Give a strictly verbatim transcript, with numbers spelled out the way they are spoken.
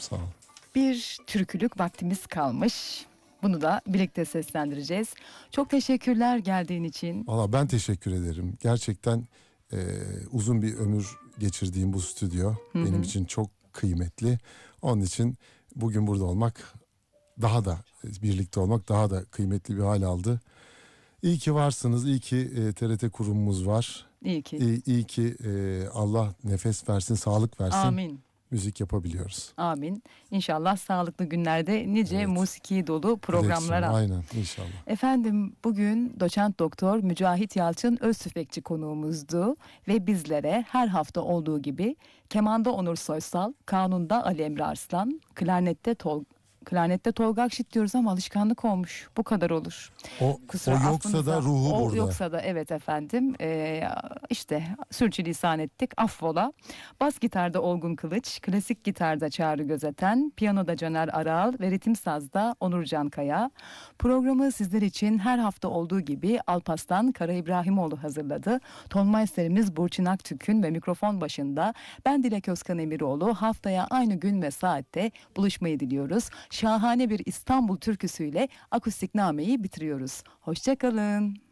sağ ol. Bir türkülük vaktimiz kalmış. Bunu da birlikte seslendireceğiz. Çok teşekkürler geldiğin için. Valla ben teşekkür ederim. Gerçekten e, uzun bir ömür geçirdiğim bu stüdyo hı hı. benim için çok kıymetli. Onun için bugün burada olmak, daha da birlikte olmak daha da kıymetli bir hal aldı. İyi ki varsınız, iyi ki e, T R T kurumumuz var. İyi ki. İyi, iyi ki e, Allah nefes versin, sağlık versin. Amin. Müzik yapabiliyoruz. Amin. İnşallah sağlıklı günlerde nice evet. musiki dolu programlara. Direksiyon, aynen inşallah. Efendim bugün doçent doktor Mücahit Yalçın Öztüfekçi konuğumuzdu ve bizlere her hafta olduğu gibi kemanda Onur Soysal, kanunda Ali Emre Arslan, klarnette Tol Klarnette Tolga Akşit diyoruz ama alışkanlık olmuş. Bu kadar olur. O, Kusura, o yoksa affınıza, da ruhu o burada. Yoksa da evet efendim. Ee, işte sürçülisan ettik. Affola. Bas gitarda Olgun Kılıç, klasik gitarda Çağrı Gözeten, piyanoda Caner Aral ve ritim sazda Onurcan Kaya. Programı sizler için her hafta olduğu gibi Alpaslan Kara İbrahimoğlu hazırladı. Tonmeisterimiz Burçin Aktürk'ün ve mikrofon başında ben Dilek Özkan Emiroğlu. Haftaya aynı gün ve saatte buluşmayı diliyoruz. Şahane bir İstanbul türküsüyle akustik nameyi bitiriyoruz. Hoşça kalın.